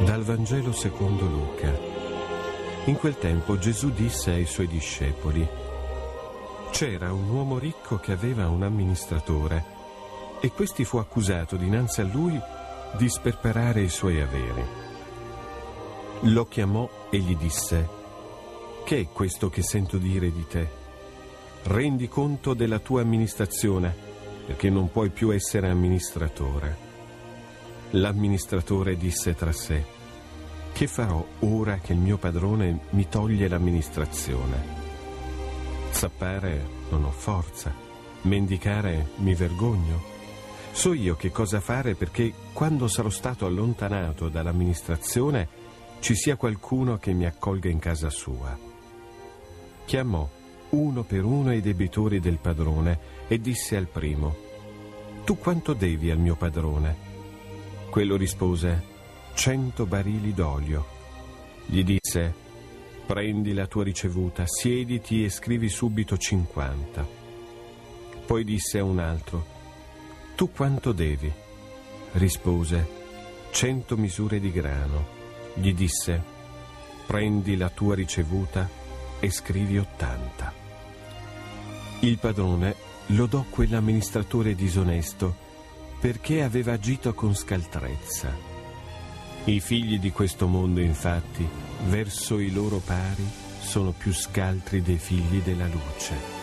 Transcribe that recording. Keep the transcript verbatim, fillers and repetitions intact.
Dal Vangelo secondo Luca. In quel tempo Gesù disse ai suoi discepoli: c'era un uomo ricco che aveva un amministratore, e questi fu accusato dinanzi a lui di sperperare i suoi averi. Lo chiamò e gli disse: che è questo che sento dire di te? Rendi conto della tua amministrazione, perché non puoi più essere amministratore. L'amministratore disse tra sé: che farò ora che il mio padrone mi toglie l'amministrazione? Zappare non ho forza, mendicare mi vergogno. So io che cosa fare perché quando sarò stato allontanato dall'amministrazione ci sia qualcuno che mi accolga in casa sua. Chiamò uno per uno i debitori del padrone e disse al primo: tu quanto devi al mio padrone? Quello rispose: cento barili d'olio. Gli disse: prendi la tua ricevuta, siediti e scrivi subito cinquanta. Poi disse a un altro: tu quanto devi? Rispose: cento misure di grano. Gli disse: prendi la tua ricevuta e scrivi ottanta. Il padrone lodò quell'amministratore disonesto perché aveva agito con scaltrezza. I figli di questo mondo, infatti, verso i loro pari sono più scaltri dei figli della luce.